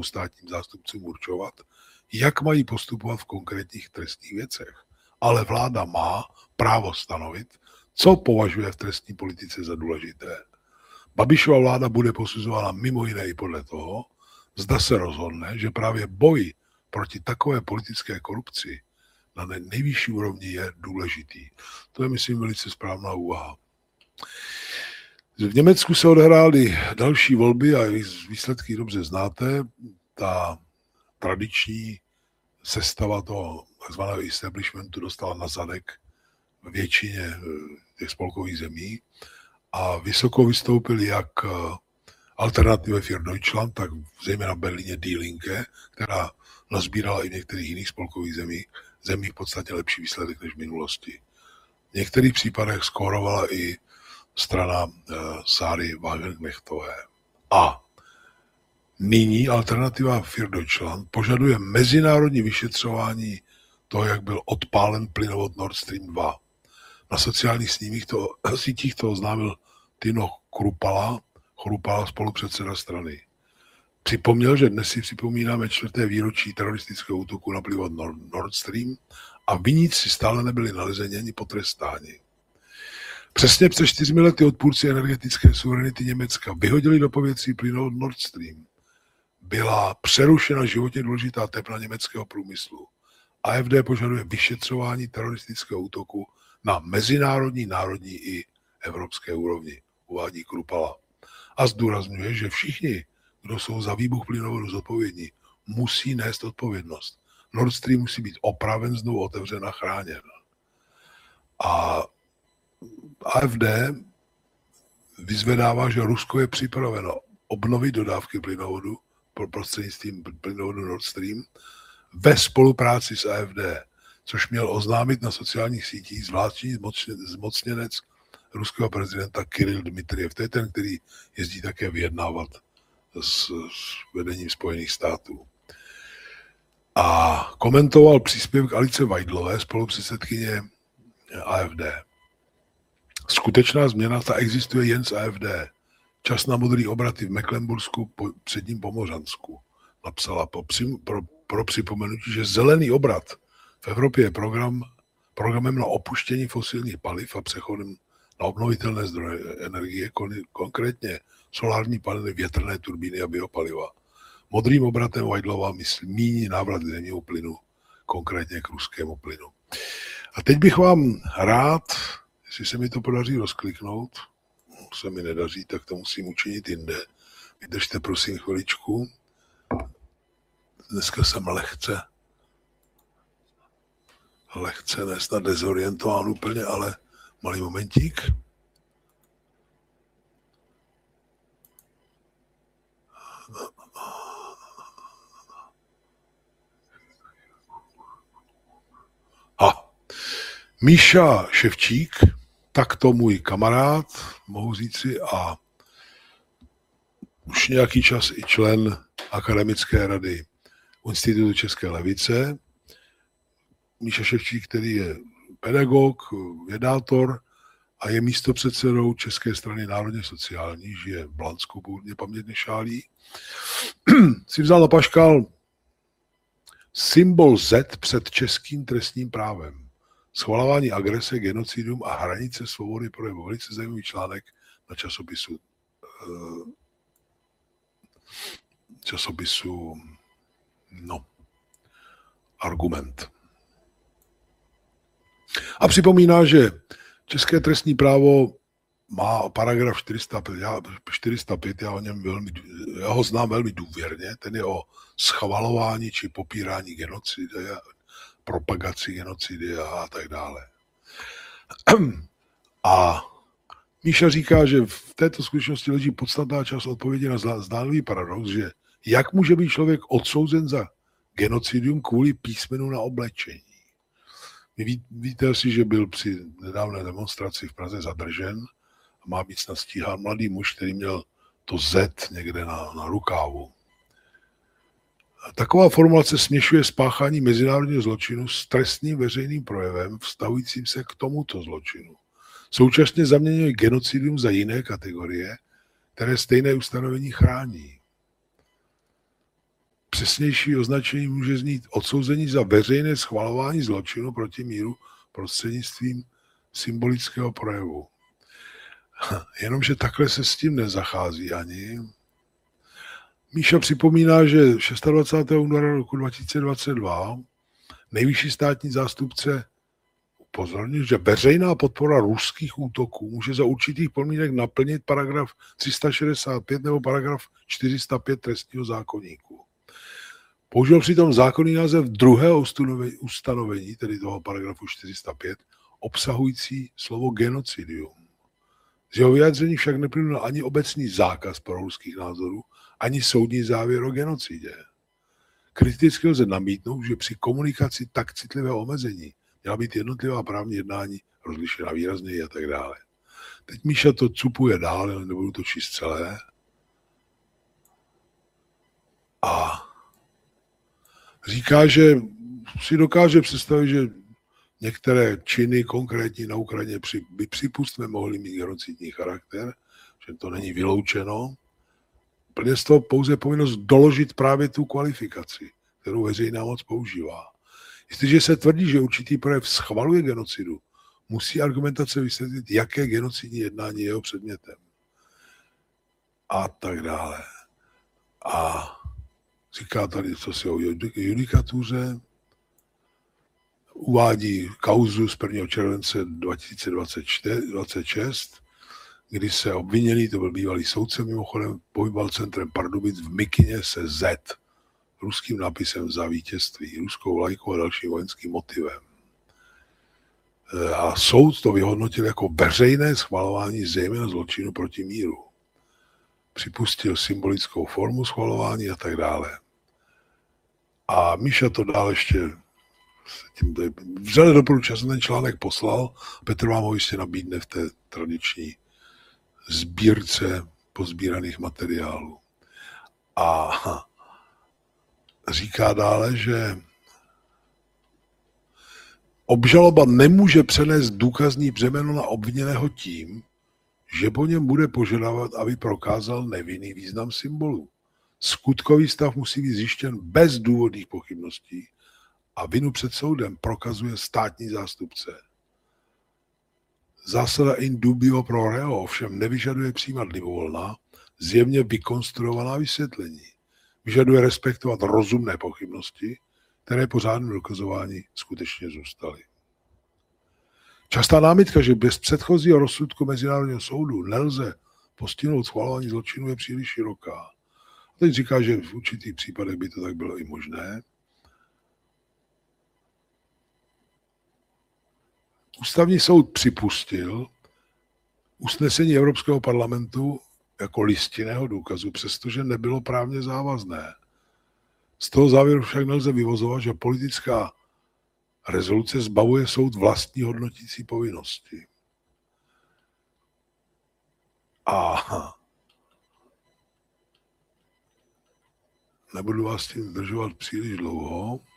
nemohou státním zástupcům určovat, jak mají postupovat v konkrétních trestních věcech. Ale vláda má právo stanovit, co považuje v trestní politice za důležité. Babišova vláda bude posuzována mimo jiné i podle toho, zda se rozhodne, že právě boj proti takové politické korupci na nejvyšší úrovni je důležitý. To je, myslím, velice správná úvaha. V Německu se odehrály další volby a výsledky dobře znáte. Ta tradiční sestava toho takzvaného establishmentu dostala na zadek v většině těch spolkových zemí a vysoko vystoupili jak Alternative für Deutschland, tak zejména v Berlíně Die Linke, která nazbírala i v některých jiných spolkových zemích v podstatě lepší výsledek než v minulosti. V některých případech skórovala i strana Sáry Wagenknechtové. A nyní Alternativa für Deutschland požaduje mezinárodní vyšetřování toho, jak byl odpálen plynovod Nord Stream 2. Na sociálních sítích to oznámil Tino Chrupala, spolupředseda strany. Připomněl, že dnes si připomínáme 4. výročí teroristického útoku na plynovod Nord Stream a viníci stále nebyli nalezeni ani potrestáni. Přesně před 4 lety odpůrci energetické suverenity Německa vyhodili do povětří plynovod Nord Stream. Byla přerušena životně důležitá tepna německého průmyslu. AfD požaduje vyšetřování teroristického útoku na mezinárodní, národní i evropské úrovni, uvádí Krupala. A zdůrazňuje, že všichni, kdo jsou za výbuch plynovodu zodpovědní, musí nést odpovědnost. Nord Stream musí být opraven, znovu otevřen a chráněn. A AfD vyzvedává, že Rusko je připraveno obnovit dodávky plynovodu prostřednictvím plynovodu Nord Stream ve spolupráci s AfD, což měl oznámit na sociálních sítích zvláštní zmocněnec ruského prezidenta Kiril Dmitrijev. To je ten, který jezdí také vyjednávat s vedením Spojených států. A komentoval příspěvek Alice Weidlové, spolupředsedkyně AfD. Skutečná změna ta existuje jen z AfD. Čas na modrý obraty v Mecklenbursku, předním Pomořansku. Napsala pro připomenutí, že zelený obrat v Evropě je programem na opuštění fosilních paliv a přechodem na obnovitelné zdroje energie, konkrétně solární panely, větrné turbíny a biopaliva. Modrým obratem Weidlová míní návrat k zemnímu plynu, konkrétně k ruskému plynu. A teď bych vám rád, jestli se mi to podaří rozkliknout, se mi nedaří, tak to musím učinit jinde. Vydržte prosím chviličku. Dneska jsem lehce nesnad dezorientován úplně, ale malý momentík. Míša Ševčík, takto můj kamarád, mohu říci, a už nějaký čas i člen akademické rady Institutu České levice. Míša Ševčík, který je pedagog, vědátor a je místopředsedou České strany národně sociální, žije v Blansku, původně pamětně Šálí, si vzal na paškal symbol Z před českým trestním právem. Schvalování agrese, genocidum a hranice svobody projevu. Velice zajímavý článek na časopisu Argument. A připomíná, že české trestní právo má paragraf 405, já ho znám velmi důvěrně, ten je o schvalování či popírání genocidy, propagaci genocidy a tak dále. A Míša říká, že v této skutečnosti leží podstatná část odpovědi na zdánlivý paradox, že jak může být člověk odsouzen za genocidium kvůli písmenu na oblečení. Vy víte asi, že byl při nedávné demonstraci v Praze zadržen a má být snad stíhán mladý muž, který měl to Z někde na rukávu. Taková formulace směšuje spáchání mezinárodního zločinu s trestným veřejným projevem vztahujícím se k tomuto zločinu. Současně zaměňuje genocidium za jiné kategorie, které stejné ustanovení chrání. Přesnější označení může znít odsouzení za veřejné schvalování zločinu proti míru prostřednictvím symbolického projevu. Jenomže takhle se s tím nezachází ani. Míša připomíná, že 26. února roku 2022 nejvyšší státní zástupce upozornil, že veřejná podpora ruských útoků může za určitých podmínek naplnit paragraf 365 nebo paragraf 405 trestního zákoníku. Použil přitom zákonný název druhého ustanovení, tedy toho paragrafu 405, obsahující slovo genocidium. Z jeho vyjádření však neplynul ani obecný zákaz proruských názorů, ani soudní závěr o genocidě. Kriticky lze namítnout, že při komunikaci tak citlivého omezení měla být jednotlivá právní jednání rozlišena výrazněji a tak dále. Teď Míša to cupuje dál, ale nebudu to číst celé. A říká, že si dokáže představit, že některé činy konkrétní na Ukrajině by připustně mohly mít genocidní charakter, že to není vyloučeno. Plně z toho pouze povinnost doložit právě tu kvalifikaci, kterou veřejná moc používá. Jestliže se tvrdí, že určitý projev schvaluje genocidu, musí argumentace vysvětlit, jaké genocidní jednání je jeho předmětem. A tak dále. A říká tady, co si o judikatuře, uvádí kauzu z 1. července 2026, kdy se obviněný, to byl bývalý soudce mimochodem, pohyboval centrem Pardubic v mikině se Z, ruským nápisem za vítězství, ruskou vlajkou a dalším vojenským motivem. A soud to vyhodnotil jako veřejné schvalování zejména zločinu proti míru. Připustil symbolickou formu schvalování a tak dále. A Míša to dál ještě vřele doporučil, jsem ten článek poslal, Petr vám ho jistě nabídne v té tradiční sbírce pozbíraných materiálů. A říká dále, že obžaloba nemůže přenést důkazní břemeno na obviněného tím, že po něm bude požadovat, aby prokázal nevinný význam symbolu. Skutkový stav musí být zjištěn bez důvodných pochybností a vinu před soudem prokazuje státní zástupce. Zásada in dubio pro reo ovšem nevyžaduje přijímat libovolná, zjevně vykonstruovaná vysvětlení. Vyžaduje respektovat rozumné pochybnosti, které po řádném dokazování skutečně zůstaly. Častá námitka, že bez předchozího rozsudku Mezinárodního soudu nelze postihnout schvalování zločinu, je příliš široká. A teď říká, že v určitých případech by to tak bylo i možné. Ústavní soud připustil usnesení Evropského parlamentu jako listinného důkazu, přestože nebylo právně závazné. Z toho závěru však nelze vyvozovat, že politická rezoluce zbavuje soud vlastní hodnotící povinnosti. A nebudu vás tím zdržovat příliš dlouho.